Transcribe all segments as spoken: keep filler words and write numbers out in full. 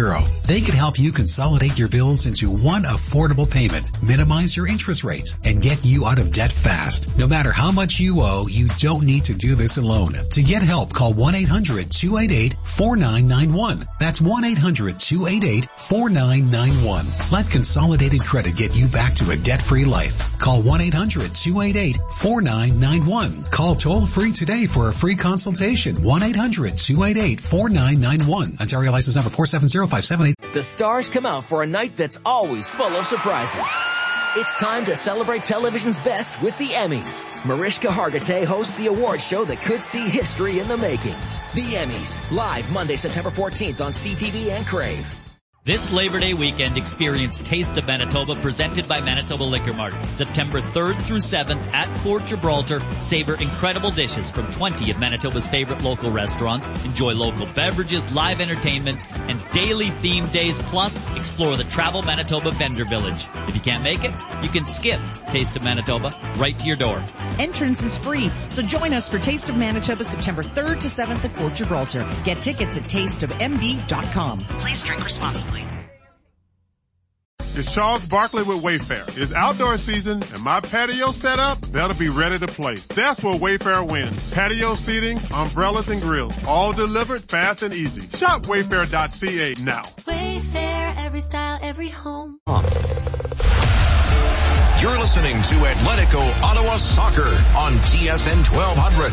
Bureau. They can help you consolidate your bills into one affordable payment, minimize your interest rates, and get you out of debt fast. No matter how much you owe, you don't need to do this alone. To get help, call one eight hundred two eight eight four nine nine one. That's one eight hundred two eight eight four nine nine one. Let Consolidated Credit get you back to a debt-free life. Call one eight hundred two eight eight four nine nine one. Call toll-free today for a free consultation. one eight hundred two eight eight four nine nine one. Ontario license number four seven zero five seven eight. The stars come out for a night that's always full of surprises. It's time to celebrate television's best with the Emmys. Mariska Hargitay hosts the award show that could see history in the making. The Emmys, live Monday, September fourteenth on C T V and Crave. This Labor Day weekend, experience Taste of Manitoba presented by Manitoba Liquor Mart. September third through seventh at Fort Gibraltar. Savor incredible dishes from twenty of Manitoba's favorite local restaurants. Enjoy local beverages, live entertainment, and daily theme days. Plus, explore the Travel Manitoba Vendor Village. If you can't make it, you can skip Taste of Manitoba right to your door. Entrance is free, so join us for Taste of Manitoba September third to seventh at Fort Gibraltar. Get tickets at taste of m b dot com. Please drink responsibly. It's Charles Barkley with Wayfair. It's outdoor season and my patio set up, that'll be ready to play. That's where Wayfair wins. Patio seating, umbrellas and grills, all delivered fast and easy. Shop wayfair dot c a now. Wayfair, every style, every home. You're listening to Atletico Ottawa Soccer on T S N twelve hundred.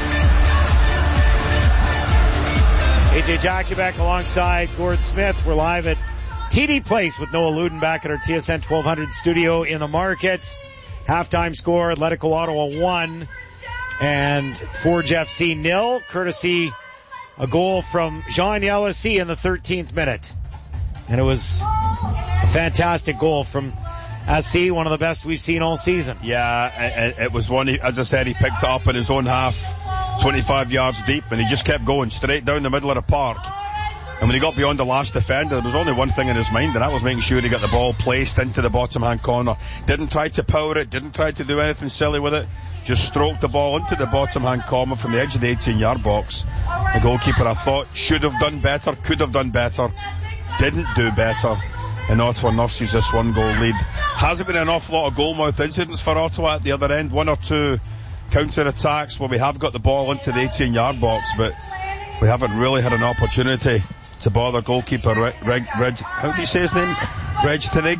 A J Jakubek alongside Gord Smith. We're live at T D Place with Noah Luden back at our T S N twelve hundred studio in the market. Halftime score, Atletico Ottawa one and Forge F C nil, courtesy a goal from Jean Yalassi in the thirteenth minute. And it was a fantastic goal from S C, one of the best we've seen all season. Yeah, it, it was one, as I said, he picked it up in his own half, twenty-five yards deep, and he just kept going straight down the middle of the park. And when he got beyond the last defender, there was only one thing in his mind, and that was making sure he got the ball placed into the bottom hand corner. Didn't try to power it, didn't try to do anything silly with it, just stroked the ball into the bottom hand corner from the edge of the eighteen yard box. The goalkeeper, I thought, should have done better, could have done better, didn't do better, and Ottawa nurses this one goal lead. Hasn't been an awful lot of goal-mouth incidents for Ottawa at the other end, one or two counter-attacks where we have got the ball into the eighteen yard box, but we haven't really had an opportunity to bother goalkeeper Reg, Reg, Reg how do you say his name? Reg Tenig?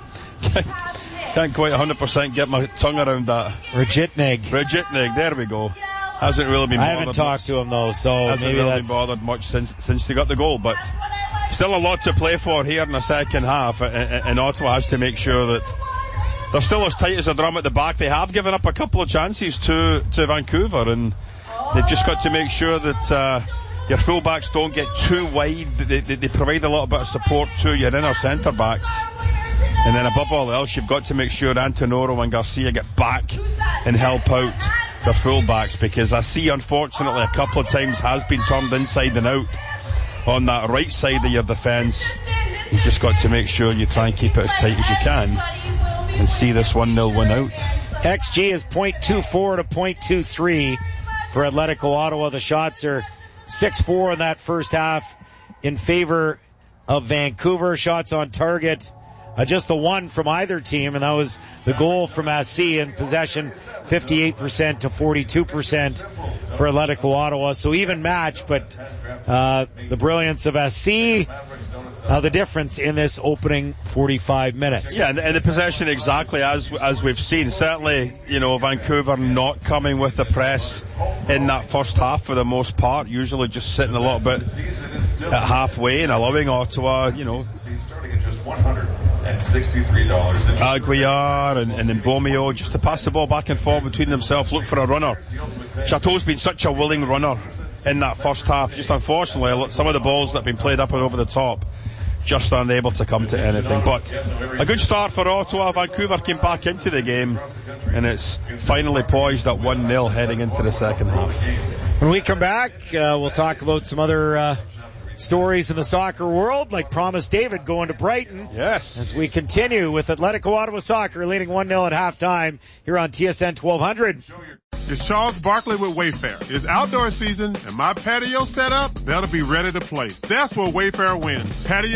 Can't quite one hundred percent get my tongue around that. Regitnig. Regitnig, there we go. Hasn't really been bothered. I haven't talked much. to him though, so hasn't maybe really that's... been bothered much since since they got the goal, but still a lot to play for here in the second half, and Ottawa has to make sure that they're still as tight as a drum at the back. They have given up a couple of chances to, to Vancouver, and they've just got to make sure that uh, your fullbacks don't get too wide. They, they, they provide a little bit of support to your inner centre backs. And then above all else, you've got to make sure Antonoro and Garcia get back and help out their fullbacks, because I see, unfortunately, a couple of times has been turned inside and out on that right side of your defence. You've just got to make sure you try and keep it as tight as you can and see this one nil win out. X G is point two four to point two three for Atletico Ottawa. The shots are six four in that first half in favor of Vancouver. Shots on target, uh, just the one from either team, and that was the goal from S C, in possession fifty-eight percent to forty-two percent for Atletico Ottawa. So even match, but uh, the brilliance of S C, uh, the difference in this opening forty-five minutes. Yeah, and, and the possession exactly as as we've seen. Certainly, you know, Vancouver not coming with the press in that first half for the most part, usually just sitting a little bit at halfway and allowing Ottawa, you know, one hundred sixty-three dollars. Aguiar and, and Mbomio just to pass the ball back and forth between themselves, look for a runner. Chateau's been such a willing runner in that first half. Just unfortunately, some of the balls that have been played up and over the top, just unable to come to anything. But a good start for Ottawa. Vancouver came back into the game, and it's finally poised at one nil heading into the second half. When we come back, uh, we'll talk about some other uh, stories in the soccer world, like Promise David going to Brighton. Yes. As we continue with Atletico Ottawa Soccer leading one nil at halftime here on T S N twelve hundred. It's Charles Barkley with Wayfair. It's outdoor season and my patio set up, that'll be ready to play. That's where Wayfair wins. Patio